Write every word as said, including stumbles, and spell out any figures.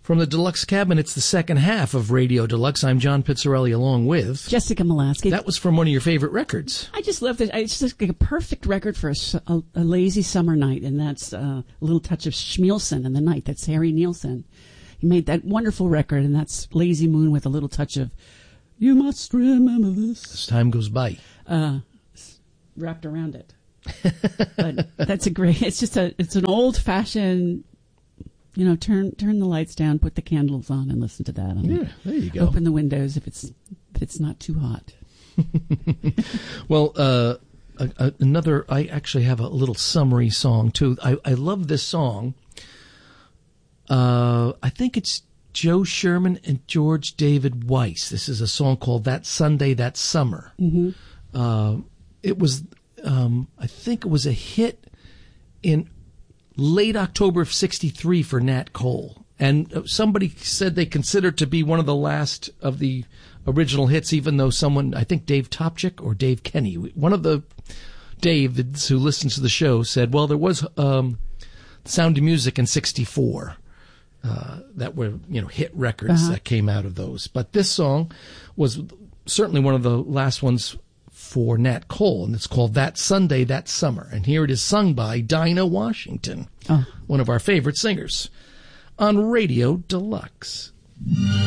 From the Deluxe Cabinet, it's the second half of Radio Deluxe. I'm John Pizzarelli along with Jessica Molaski. That was from one of your favorite records. I just love this. It's just like a perfect record for a, a, a lazy summer night, and that's uh, a little touch of Schmielsen in the night. That's Harry Nielsen. He made that wonderful record, and that's Lazy Moon with a little touch of You Must Remember This. As time goes by. Uh, wrapped around it. But that's a great, it's just a, it's an old-fashioned, you know, turn turn the lights down, put the candles on, and listen to that. And yeah, there you go. Open the windows if it's if it's not too hot. Well, uh, a, a, another. I actually have a little summary song too. I, I love this song. Uh, I think it's Joe Sherman and George David Weiss. This is a song called "That Sunday, That Summer." Mm-hmm. Uh, it was, um, I think, it was a hit in late October of sixty-three for Nat Cole. And somebody said they consider it to be one of the last of the original hits, even though someone, I think Dave Topchick or Dave Kenny, one of the Davids who listens to the show said, well, there was um, Sound of Music in sixty-four uh, that were, you know, hit records uh-huh. that came out of those. But this song was certainly one of the last ones for Nat Cole, and it's called That Sunday, That Summer. And here it is sung by Dinah Washington, oh. one of our favorite singers, on Radio Deluxe.